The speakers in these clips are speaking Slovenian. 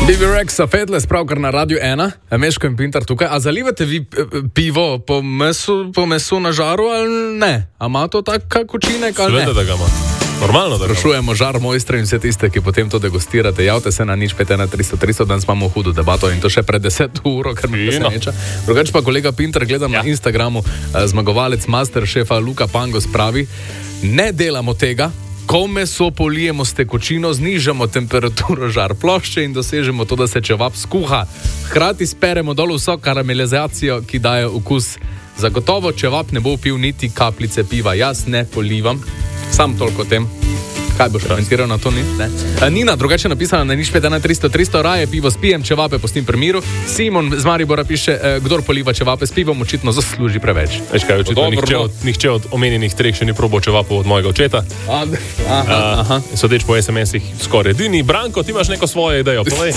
Bibi Rexa, Fedles, pravkar na Radio 1, Meško in Pintar tukaj. A zalivate vi pivo po mesu na žaru ali ne? A ima to tak učinek ali ne? Sveda, da ga ima. Normalno, da ga ima. Sprašujemo žar mojstre in vse tiste, ki potem to degustirate. Javte se na 051 danes imamo hudo debato in to še pred 10 uro, kar me preseneča. Drugače pa kolega Pintar, gledam na Instagramu, zmagovalec Masterchefa Luka Pangos pravi, ne delamo tega. Ko meso polijemo s tekočino, znižamo temperaturo žar plošče in dosežemo to, da se čevap skuha. Hkrati speremo dol vso karamelizacijo, ki daje okus. Zagotovo čevap ne bo pil niti kapljice piva. Jaz ne polivam. Sam toliko o tem. Kaj boš komentiral na to? Ne? Nina, drugače napisala na 051 raje pivo spijem, čevape pustim pri miru. Simon z Maribora piše, kdor poliva čevape s pivom, očitno zasluži preveč. Veš kaj, očitno nihče od omenjenih treh še ni probal čevapov od mojega očeta. Sodeč po SMS-ih skoraj edini. Branko, ti imaš neko svojo idejo, povej.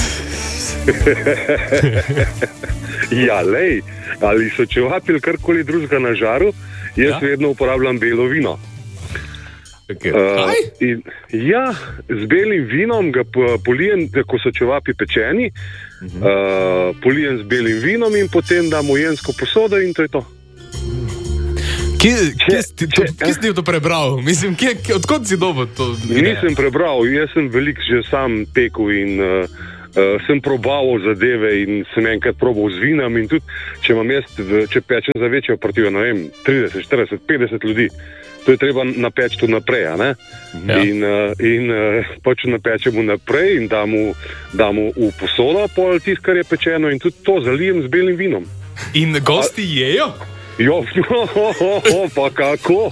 Ja, lej, ali so čevapi ali karkoli drugega na žaru, jaz vedno uporabljam belo vino. Z belim vinom ga polijem, ko so čevapi pečeni, polijem z belim vinom in potem dam v jensko posodo in to je to. Kje si to prebral? Mislim, odkot si dobil to? Nisem prebral, jaz sem veliko že sam pekel in sem probaval zadeve in sem enkrat probal z vinom in tudi, če pečem za večjo partijo, ne vem, 30, 40, 50 ljudi, to je treba napeči tu naprej, a ne? In pač napečemo naprej in damo v posodo pol tisto, kar je pečeno in tudi to zalijem z belim vinom. In gosti jejo? Jo, pa kako?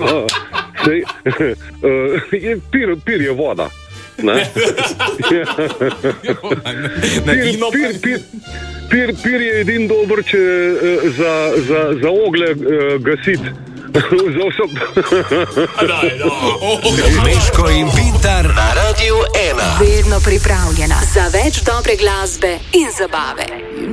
Pir je voda. Pir je edin dober, če za ogle gasiti. Meško in Pintar na Radio 1. Vedno pripravljena za več dobre glasbe in zabave.